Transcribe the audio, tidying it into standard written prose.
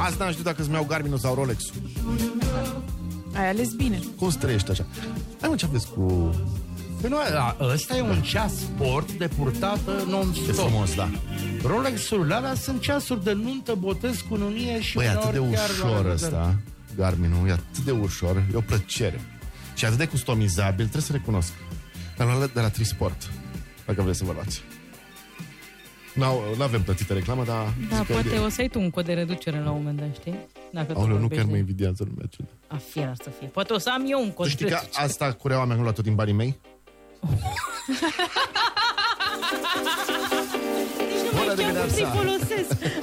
Azi n-am știut dacă îți iau Garmin-ul sau Rolex-ul. Ai ales bine. Cum trăiești așa? Hai mă, ce aveți cu... Păi nu, ăsta e un ceas sport de purtată non-stop. E frumos, da. Rolex-urile alea sunt ceasuri de nuntă, botez, cununie și... Băi, e atât de uneori chiar ușor la ăsta, Garmin-ul, e atât de ușor, e o plăcere. Și atât de customizabil, trebuie să recunosc. L-am luat de la Trisport, dacă vreți să vă luați. N-avem plătită reclamă, dar... Da, poate o să ai tu un cod de reducere la un moment dat, știi? Dacă Aoleu, nu chiar mă invidiază lumea ce. Fier să fie. Poate o să am eu un cod Tu știi de că reducere. asta cureaua mea nu luat-o din banii mei? Nici nu mai știam cum să-i folosesc.